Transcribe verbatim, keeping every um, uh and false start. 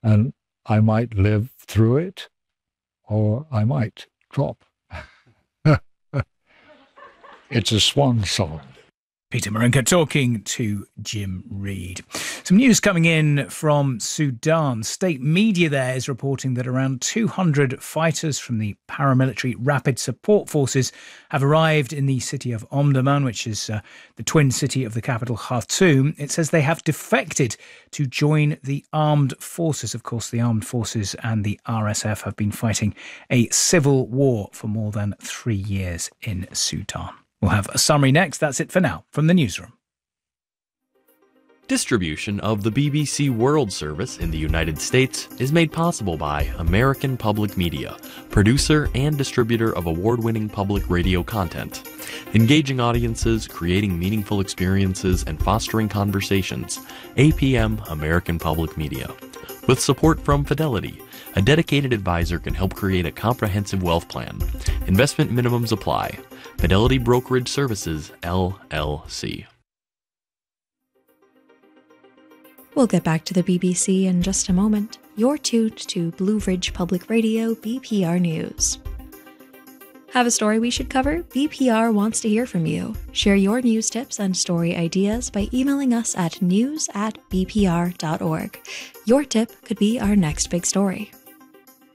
And I might live through it, or I might drop. It's a swan song. Peter Marinka talking to Jim Reed. Some news coming in from Sudan. State media there is reporting that around two hundred fighters from the paramilitary Rapid Support Forces have arrived in the city of Omdurman, which is uh, the twin city of the capital Khartoum. It says they have defected to join the armed forces. Of course, the armed forces and the R S F have been fighting a civil war for more than three years in Sudan. We'll have a summary next. That's it for now from the newsroom. Distribution of the B B C World Service in the United States is made possible by American Public Media, producer and distributor of award-winning public radio content. Engaging audiences, creating meaningful experiences, and fostering conversations. A P M American Public Media. With support from Fidelity, a dedicated advisor can help create a comprehensive wealth plan. Investment minimums apply. Fidelity Brokerage Services, L L C. We'll get back to the B B C in just a moment. You're tuned to Blue Ridge Public Radio, B P R News. Have a story we should cover? B P R wants to hear from you. Share your news tips and story ideas by emailing us at news at b p r dot org. Your tip could be our next big story.